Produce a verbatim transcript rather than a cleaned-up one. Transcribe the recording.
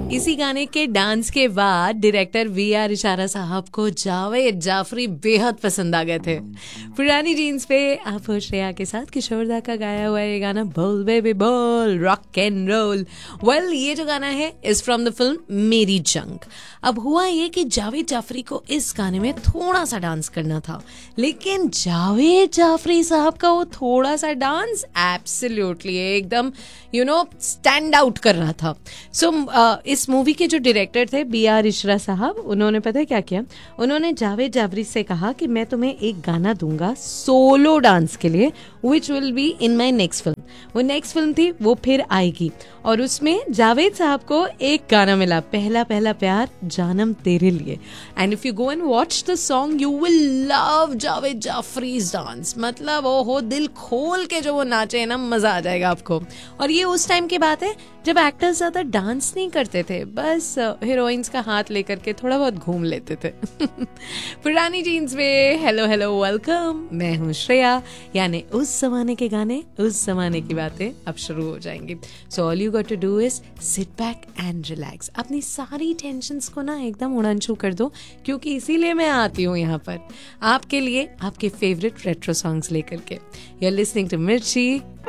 इसी गाने के डांस के बाद डायरेक्टर वी आर इशारा साहब को जावेद जाफरी बेहद पसंद आ गए थे। पुरानी जीन्स पे आप हो श्रेया के साथ किशोरदा का गाया हुआ ये गाना बोल बेबी बोल रॉक एंड रोल। वेल ये जो गाना है इज फ्रॉम द फिल्म मेरी जंग। अब हुआ ये कि जावेद जाफरी को इस गाने में थोड़ा सा डांस करना था, लेकिन जावेद जाफरी साहब का वो थोड़ा सा डांस एब्सोल्युटली एकदम यू नो स्टैंड आउट कर रहा था। सो so, uh, इस मूवी के जो डायरेक्टर थे बी आर इशरा साहब, उन्होंने पता है क्या किया, उन्होंने जावेद जाफरी से कहा कि मैं तुम्हें एक गाना दूंगा सोलो डांस के लिए which will be in my next film. वो नेक्स्ट फिल्म थी वो फिर आएगी और उसमें जावेद साहब को एक गाना मिला, पहला पहला प्यार जानम तेरे लिए। And if you go and watch the song you will love Javed जाफरीज dance. मतलब वो हो दिल खोल के जो वो नाचे ना, मजा आ जाएगा आपको। और ये उस टाइम की बात है जब एक्टर्स ज्यादा डांस नहीं करते थे, बस हीरोइंस का हाथ लेकर के थोड़ा बहुत घूम लेते थे। पुरानी जीन्स में हेलो हेलो वेलकम, मैं हूँ श्रेया। यानी उस जमाने के गाने उस जमाने की बातें अब शुरू हो जाएंगी। So all you got to do is sit back and relax. अपनी सारी टेंशन्स को ना एकदम उड़ानछू कर दो, क्योंकि इसीलिए मैं आती हूँ यहाँ पर आपके लिए आपके फेवरेट रेट्रो सॉन्ग्स लेकर के। यू आर लिसनिंग टू मिर्ची